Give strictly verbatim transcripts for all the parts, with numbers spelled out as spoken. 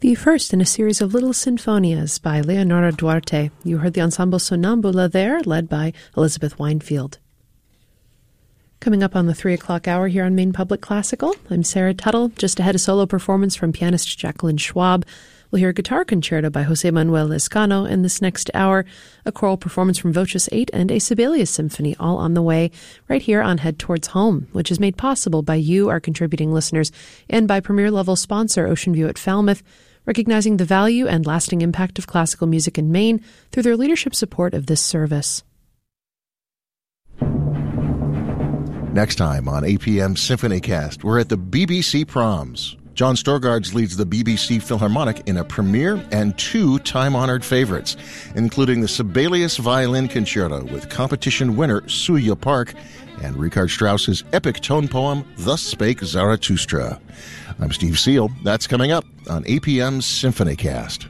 The first in a series of little sinfonias by Leonora Duarte. You heard the ensemble Sonambula there, led by Elizabeth Winefield. Coming up on the three o'clock hour here on Maine Public Classical, I'm Sarah Tuttle. Just ahead, a solo performance from pianist Jacqueline Schwab. We'll hear a guitar concerto by Jose Manuel Lescano in this next hour, a choral performance from Voces eight, and a Sibelius Symphony, all on the way right here on Head Towards Home, which is made possible by you, our contributing listeners, and by premier-level sponsor Ocean View at Falmouth, recognizing the value and lasting impact of classical music in Maine through their leadership support of this service. Next time on A P M SymphonyCast, we're at the B B C Proms. John Storgards leads the B B C Philharmonic in a premiere and two time-honored favorites, including the Sibelius Violin Concerto with competition winner Suya Park and Richard Strauss's epic tone poem, Thus Spake Zarathustra. I'm Steve Seal. That's coming up on A P M's SymphonyCast.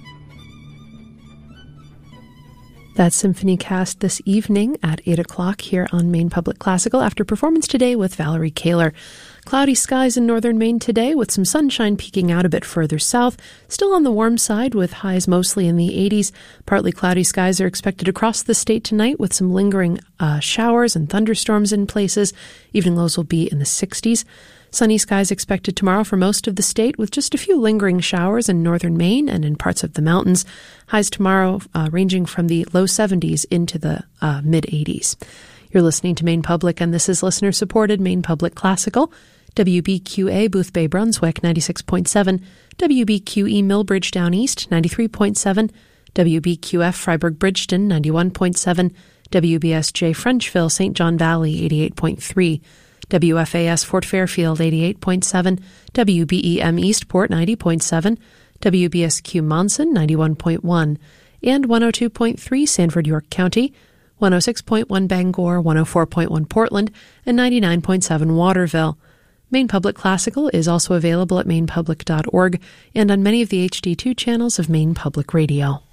That's SymphonyCast this evening at eight o'clock here on Maine Public Classical after performance today with Valerie Kaler. Cloudy skies in northern Maine today with some sunshine peeking out a bit further south. Still on the warm side with highs mostly in the eighties. Partly cloudy skies are expected across the state tonight with some lingering uh, showers and thunderstorms in places. Evening lows will be in the sixties. Sunny skies expected tomorrow for most of the state with just a few lingering showers in northern Maine and in parts of the mountains. Highs tomorrow uh, ranging from the low seventies into the uh, mid-eighties. You're listening to Maine Public, and this is listener-supported Maine Public Classical. W B Q A Boothbay Brunswick ninety-six point seven, W B Q E Millbridge Down East ninety-three point seven, W B Q F Freiburg Bridgeton ninety-one point seven, W B S J Frenchville Saint John Valley eighty-eight point three, W F A S Fort Fairfield eighty-eight point seven, W B E M Eastport ninety point seven, W B S Q Monson ninety-one point one, and one oh two point three Sanford York County, one oh six point one Bangor, one oh four point one Portland, and ninety-nine point seven Waterville. Maine Public Classical is also available at maine public dot org and on many of the H D two channels of Maine Public Radio.